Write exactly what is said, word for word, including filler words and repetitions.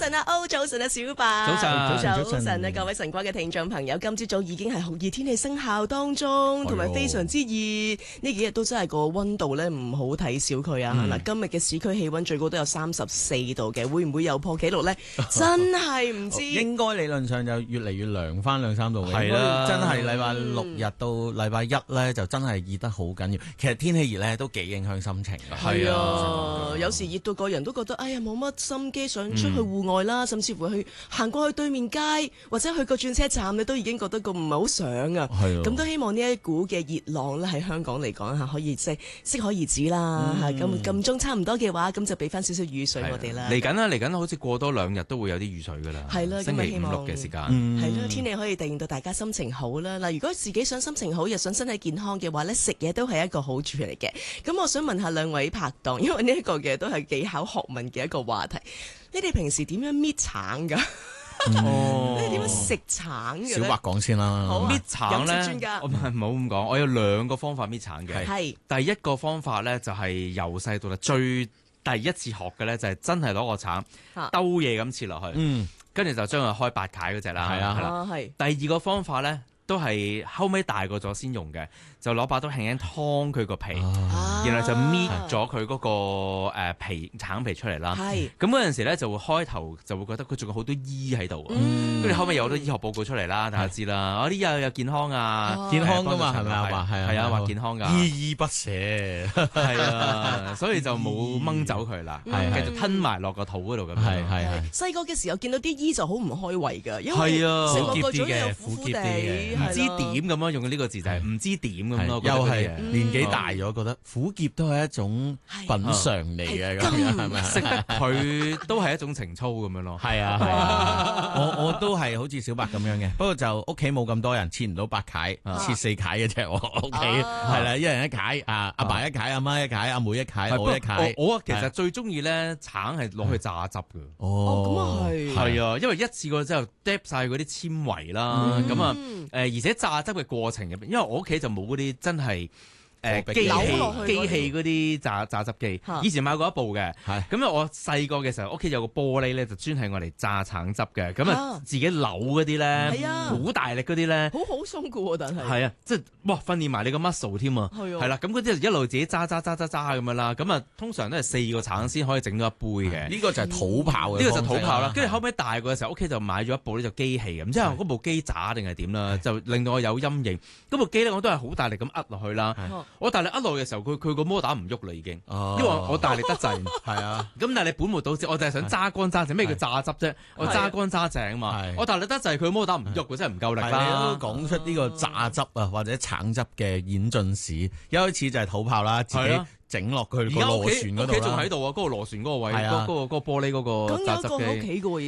晨啊，歐，早晨啊，小白， 早晨， 早早晨， 晨啊，各位晨光嘅聽眾朋友，今朝早已經係好熱天氣生效當中，同埋非常之熱，呢幾日都真係個溫度咧唔好睇小佢啊！嗱、嗯，今日嘅市區氣溫最高都有三十四度嘅，會唔會有破紀錄咧？真係唔知。 應該理論上就越嚟越涼翻兩三度嘅，係啦，真係禮拜六日到禮拜一咧就真係熱得好緊要。其實天氣熱咧都幾影響心情嘅， 係啊，有時熱到個人都覺得哎呀冇乜心機想出去戶外啦，嗯、甚至乎去行過去對面街或者去個轉車站你都已經覺得個唔係好想啊。咁都希望呢一股嘅熱浪咧喺香港嚟講嚇可以即係適可而止啦。咁咁鐘差唔多嘅話，咁就俾翻少少雨水我哋啦。 嚟緊啦，嚟緊好似過多兩日都會有啲雨水噶啦。係啦，星期五六嘅時間。 係啦，天氣可以令到大家心情好啦。嗱，如果自己想心情好又想身體健康嘅話咧，食嘢都係一個好處嚟嘅。咁我想問下兩位拍檔，因為呢一個嘅都係幾考學問嘅一個話題。你哋平時點樣搣橙噶？ 哦， 你哋點樣食橙嘅？ 小白講先啦。 搣橙咧，我唔係唔好咁講。我有兩個方法搣橙嘅。 係第一個方法咧，就係由細到大最第一次學嘅咧，就係真係攞個橙兜嘢咁切落去，嗯，跟住就將佢開八解嗰隻啦。係啊，係啦。係。第二個方法咧，都係後尾大個咗先用嘅，就攞把刀輕輕劏佢個皮，啊、然後就搣咗佢嗰個誒皮橙皮出嚟啦。係咁嗰陣時咧，就會開頭就會覺得佢仲有好多衣喺度，跟住、嗯、後尾有好多醫學報告出嚟啦，大家知啦。我啲又有健康啊，啊健康噶嘛，係咪啊？ 話係啊，話健康噶， 依依不捨， 係啊，所以就冇掹走佢啦，係繼續吞埋落個肚嗰度咁樣。係係係。 細個嘅時候見到啲衣就好唔開胃㗎，因為成個個啲嘅苦苦地。 唔知點咁樣用呢個字就係唔知點咁咯， 又係年紀大咗，覺得苦澀都係一種品嚐嚟嘅，咁樣係咪？ 食得佢都係一種情操咁樣咯。係啊係啊， 我我都係好似小白咁樣嘅，不過就屋企冇咁多人，切唔到八解，切四解嘅啫。我屋企係啦，一人一解啊，阿爸一解，阿媽一解，阿妹一解，我一解。 我其實最中意咧橙係攞去榨汁嘅。 哦，咁啊係。係啊，因為一次過之後嗒晒嗰啲纖維啦，咁啊誒。而且榨汁嘅過程入邊，因為我屋企就冇嗰啲真係誒機器機器嗰啲榨榨汁機，以前買過一部嘅，咁啊我細個嘅時候屋企有個玻璃咧，就專係我嚟榨橙汁嘅，咁啊自己扭嗰啲咧，好大力嗰啲咧， 好好鬆噶喎，但係係啊，即係哇訓練埋你個 muscle 添啊，係啦，咁嗰啲一路自己揸揸揸揸揸咁樣啦，咁啊通常都係四個橙先可以整到一杯嘅， 呢個就係土炮嘅， 呢個就土炮啦。跟住後尾大個嘅時候，屋企就買咗一部呢就機器咁，之後嗰部機渣定係點啦，就令到我有陰影。嗰部機咧我都係好大力咁壓落去啦。我大力壓落嘅時候，佢佢個摩打唔喐啦已經，因為我大力得滯。係啊，咁但係你本末倒置，我就係想揸乾揸淨，咩叫榨汁啫？我揸乾揸淨啊嘛，我大力得滯，佢摩打唔喐，佢真係唔夠力啦。 你都講出呢個榨汁啊或者橙汁嘅演進史，一開始就係土炮啦，自己整落去個螺旋嗰度啦。屋企仲喺度啊，嗰個螺旋嗰個位，嗰嗰個嗰個玻璃嗰個榨汁機。